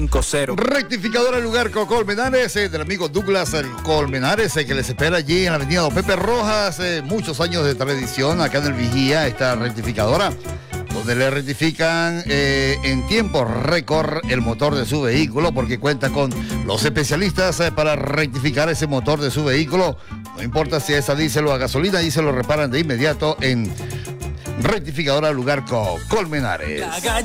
5-0. Rectificadora Lugarco Colmenares, del amigo Douglas Colmenares, que les espera allí en la avenida Don Pepe Rojas. Muchos años de tradición acá en el Vigía, esta rectificadora, donde le rectifican en tiempo récord el motor de su vehículo, porque cuenta con los especialistas para rectificar ese motor de su vehículo. No importa si es a diésel o a gasolina, y se lo reparan de inmediato en Rectificadora Lugarco Colmenares.